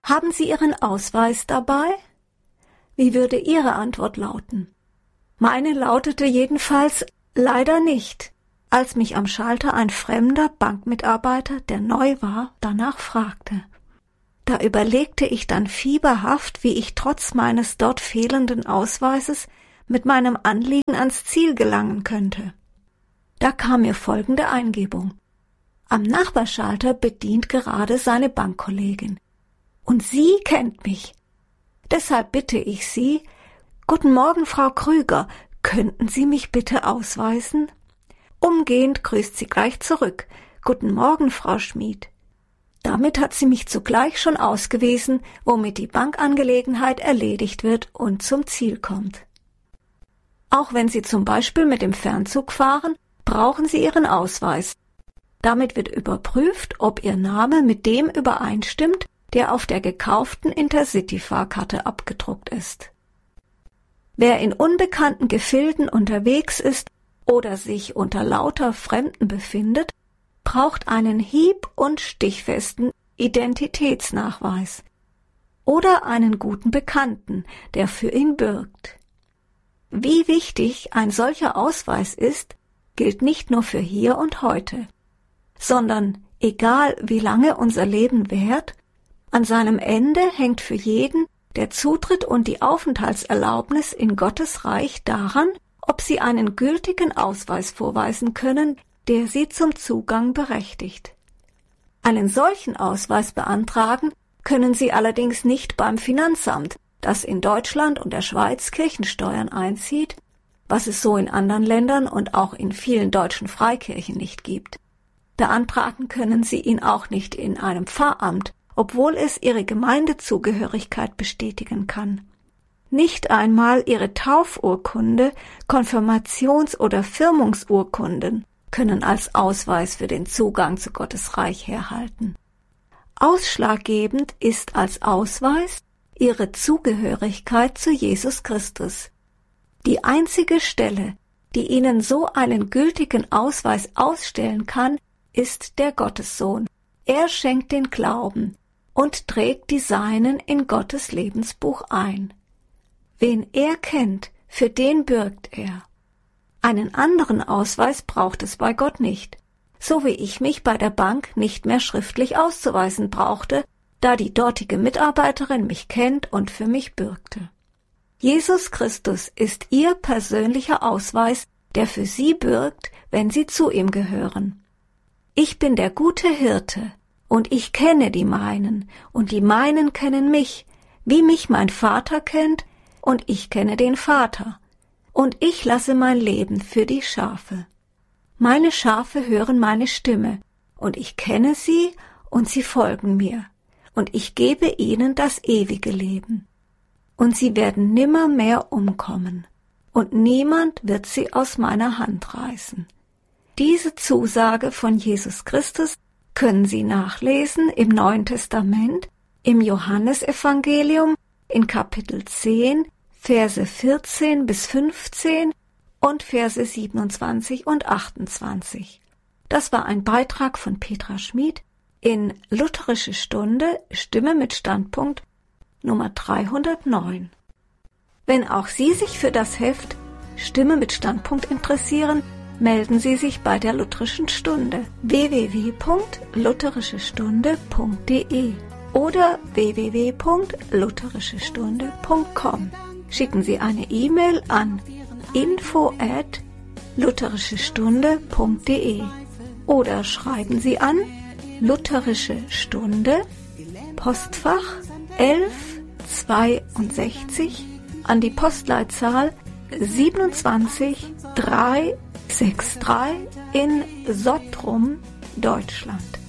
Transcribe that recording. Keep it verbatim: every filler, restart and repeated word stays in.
Haben Sie Ihren Ausweis dabei? Wie würde Ihre Antwort lauten? Meine lautete jedenfalls leider nicht, als mich am Schalter ein fremder Bankmitarbeiter, der neu war, danach fragte. Da überlegte ich dann fieberhaft, wie ich trotz meines dort fehlenden Ausweises mit meinem Anliegen ans Ziel gelangen könnte. Da kam mir folgende Eingebung. Am Nachbarschalter bedient gerade seine Bankkollegin. Und sie kennt mich. Deshalb bitte ich Sie, »Guten Morgen, Frau Krüger, könnten Sie mich bitte ausweisen?« Umgehend grüßt sie gleich zurück. »Guten Morgen, Frau Schmid.« Damit hat sie mich zugleich schon ausgewiesen, womit die Bankangelegenheit erledigt wird und zum Ziel kommt. Auch wenn Sie zum Beispiel mit dem Fernzug fahren, brauchen Sie Ihren Ausweis. Damit wird überprüft, ob Ihr Name mit dem übereinstimmt, der auf der gekauften Intercity-Fahrkarte abgedruckt ist. Wer in unbekannten Gefilden unterwegs ist oder sich unter lauter Fremden befindet, braucht einen hieb- und stichfesten Identitätsnachweis oder einen guten Bekannten, der für ihn bürgt. Wie wichtig ein solcher Ausweis ist, gilt nicht nur für hier und heute, sondern egal wie lange unser Leben währt, an seinem Ende hängt für jeden der Zutritt und die Aufenthaltserlaubnis in Gottes Reich daran, ob sie einen gültigen Ausweis vorweisen können, der sie zum Zugang berechtigt. Einen solchen Ausweis beantragen können Sie allerdings nicht beim Finanzamt, das in Deutschland und der Schweiz Kirchensteuern einzieht, was es so in anderen Ländern und auch in vielen deutschen Freikirchen nicht gibt. Beantragen können Sie ihn auch nicht in einem Pfarramt, obwohl es Ihre Gemeindezugehörigkeit bestätigen kann. Nicht einmal Ihre Taufurkunde, Konfirmations- oder Firmungsurkunden können als Ausweis für den Zugang zu Gottes Reich herhalten. Ausschlaggebend ist als Ausweis Ihre Zugehörigkeit zu Jesus Christus. Die einzige Stelle, die Ihnen so einen gültigen Ausweis ausstellen kann, ist der Gottessohn. Er schenkt den Glauben und trägt die Seinen in Gottes Lebensbuch ein. Wen er kennt, für den bürgt er. Einen anderen Ausweis braucht es bei Gott nicht, so wie ich mich bei der Bank nicht mehr schriftlich auszuweisen brauchte, da die dortige Mitarbeiterin mich kennt und für mich bürgte. Jesus Christus ist Ihr persönlicher Ausweis, der für Sie bürgt, wenn Sie zu ihm gehören. Ich bin der gute Hirte, und ich kenne die meinen, und die meinen kennen mich, wie mich mein Vater kennt, und ich kenne den Vater, und ich lasse mein Leben für die Schafe. Meine Schafe hören meine Stimme, und ich kenne sie, und sie folgen mir, und ich gebe ihnen das ewige Leben. Und sie werden nimmermehr umkommen, und niemand wird sie aus meiner Hand reißen. Diese Zusage von Jesus Christus können Sie nachlesen im Neuen Testament, im Johannesevangelium, in Kapitel zehn, Verse vierzehn bis fünfzehn und Verse siebenundzwanzig und achtundzwanzig. Das war ein Beitrag von Petra Schmid in Lutherische Stunde, Stimme mit Standpunkt Nummer dreihundertneun. Wenn auch Sie sich für das Heft Stimme mit Standpunkt interessieren, melden Sie sich bei der Lutherischen Stunde w w w punkt lutherische stunde punkt d e oder w w w punkt lutherische stunde punkt com. Schicken Sie eine E-Mail an info at lutherische stunde punkt d e oder schreiben Sie an Lutherische Stunde, Postfach elf zweiundsechzig an die Postleitzahl siebenundzwanzig dreihundertdrei in Sottrum, Deutschland.